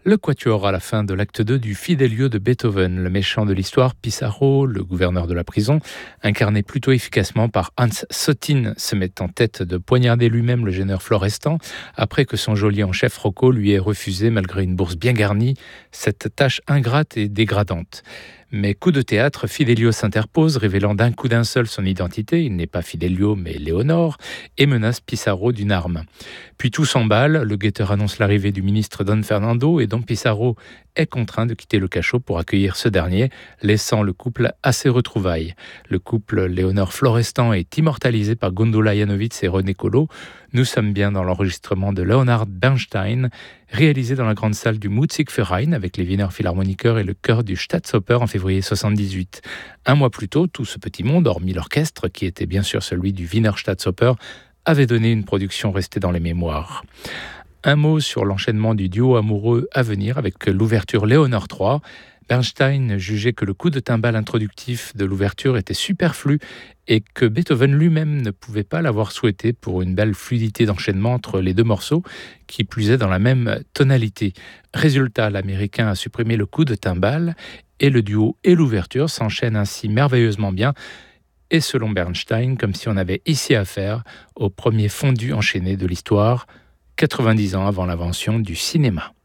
Le quatuor à la fin de l'acte 2 du Fidelio de Beethoven, le méchant de l'histoire, Pissarro, le gouverneur de la prison, incarné plutôt efficacement par Hans Sotin, se met en tête de poignarder lui-même le gêneur Florestan, après que son geôlier en chef Rocco lui ait refusé, malgré une bourse bien garnie, cette tâche ingrate et dégradante. Mais coup de théâtre, Fidelio s'interpose, révélant d'un coup d'un seul son identité, il n'est pas Fidelio mais Léonore, et menace Pissarro d'une arme. Puis tout s'emballe, le guetteur annonce l'arrivée du ministre Don Fernando et Don Pissarro est contraint de quitter le cachot pour accueillir ce dernier, laissant le couple à ses retrouvailles. Le couple Léonore Florestan est immortalisé par Gundula Janowitz et René Collot. Nous sommes bien dans l'enregistrement de Leonard Bernstein, réalisé dans la grande salle du Musikverein avec les Wiener Philharmoniker et le chœur du Staatsoper en février 1978. Un mois plus tôt, tout ce petit monde, hormis l'orchestre, qui était bien sûr celui du Wiener Staatsoper, avait donné une production restée dans les mémoires. Un mot sur l'enchaînement du duo amoureux à venir avec l'ouverture Léonore III. Bernstein jugeait que le coup de timbale introductif de l'ouverture était superflu et que Beethoven lui-même ne pouvait pas l'avoir souhaité pour une belle fluidité d'enchaînement entre les deux morceaux, qui plus est dans la même tonalité. Résultat, l'Américain a supprimé le coup de timbale et le duo et l'ouverture s'enchaînent ainsi merveilleusement bien, et selon Bernstein, comme si on avait ici affaire au premier fondu enchaîné de l'histoire, 90 ans avant l'invention du cinéma.